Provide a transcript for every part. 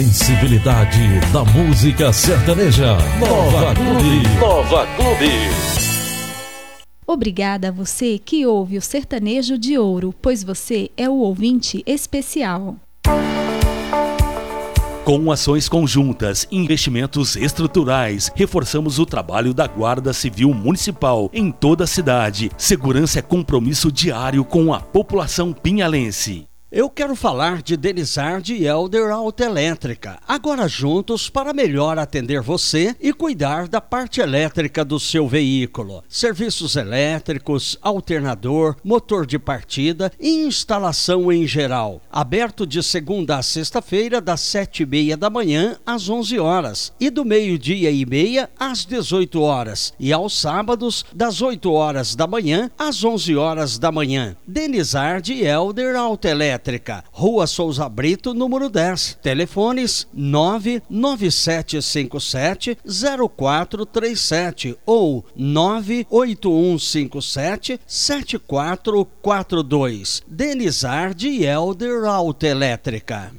Sensibilidade da música sertaneja. Nova Clube. Nova Clube. Obrigada a você que ouve o Sertanejo de Ouro, pois você é o ouvinte especial. Com ações conjuntas e investimentos estruturais, reforçamos o trabalho da Guarda Civil Municipal em toda a cidade. Segurança é compromisso diário com a população pinhalense. Eu quero falar de Denizard e Elder Autoelétrica, agora juntos para melhor atender você e cuidar da parte elétrica do seu veículo. Serviços elétricos, alternador, motor de partida e instalação em geral. Aberto de segunda a sexta-feira, das 7h30 da manhã às 11 horas e do 12h30 às 18 horas. E aos sábados, das 8 horas da manhã às 11 horas da manhã. Denizard e Elder Autoelétrica. Rua Souza Brito, número 10. Telefones 99757-0437 ou 98157-7442. Denizard e Elder Autoelétrica.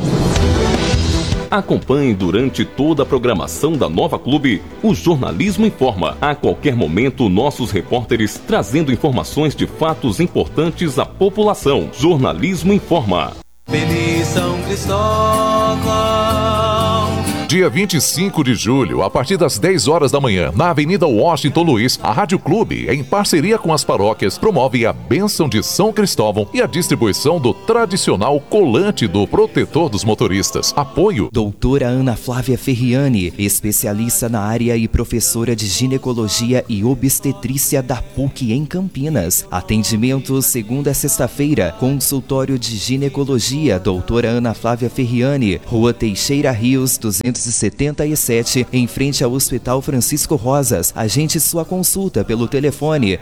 Acompanhe durante toda a programação da Nova Clube o Jornalismo Informa. A qualquer momento, nossos repórteres trazendo informações de fatos importantes à população. Jornalismo Informa. Feliz São Cristóvão. Dia 25 de julho, a partir das 10 horas da manhã, na Avenida Washington Luiz, a Rádio Clube, em parceria com as paróquias, promove a bênção de São Cristóvão e a distribuição do tradicional colante do protetor dos motoristas. Apoio: Doutora Ana Flávia Ferriani, especialista na área e professora de ginecologia e obstetrícia da PUC em Campinas. Atendimento segunda a sexta-feira, consultório de ginecologia, doutora Ana Flávia Ferriani, Rua Teixeira Rios, 277, em frente ao Hospital Francisco Rosas. Agende sua consulta pelo telefone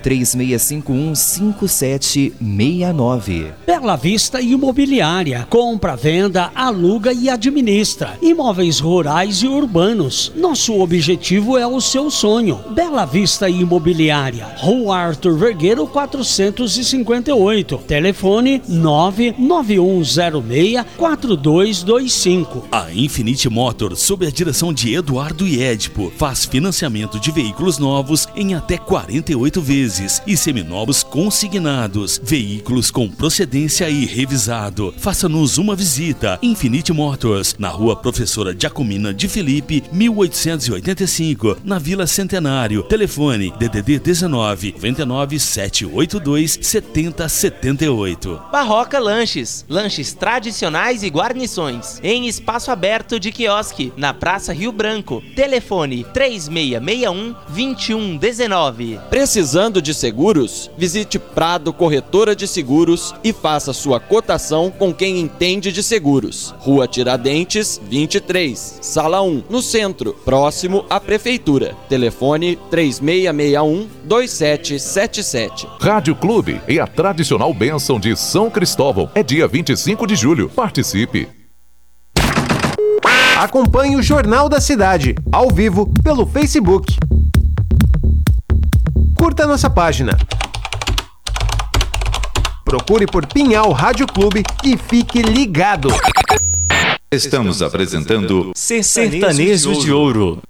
3651-5769. Bela Vista Imobiliária. Compra, venda, aluga e administra imóveis rurais e urbanos. Nosso objetivo é o seu sonho. Bela Vista Imobiliária. Rua Arthur Vergueiro 458. Telefone 99106-4225. A Infinity Motors, sob a direção de Eduardo e Edipo, faz financiamento de veículos novos em até 48 vezes e seminovos consignados, veículos com procedência e revisado. Faça-nos uma visita. Infinity Motors, na Rua Professora Giacomina de Felipe, 1885, na Vila Centenário. Telefone DDD 19 99 782 7078. Barroca Lanches, lanches tradicionais e guarnições, em espaço aberto de quiosque, na Praça Rio Branco. Telefone 3661-2119. Precisando de seguros? Visite Prado Corretora de Seguros e faça sua cotação com quem entende de seguros. Rua Tiradentes, 23, Sala 1, no centro, próximo à Prefeitura. Telefone 3661-2777. Rádio Clube e a tradicional bênção de São Cristóvão. É dia 25 de julho. Participe! Acompanhe o Jornal da Cidade, ao vivo, pelo Facebook. Curta nossa página. Procure por Pinhal Rádio Clube e fique ligado. Estamos apresentando Sertanejo de Ouro.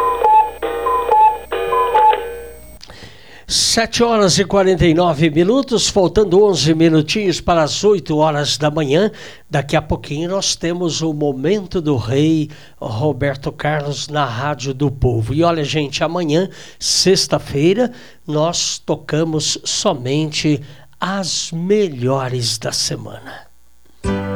7h49, faltando 11 minutinhos para as 8 horas da manhã. Daqui a pouquinho nós temos o Momento do Rei Roberto Carlos na Rádio do Povo. E olha, gente, amanhã, sexta-feira, nós tocamos somente as melhores da semana.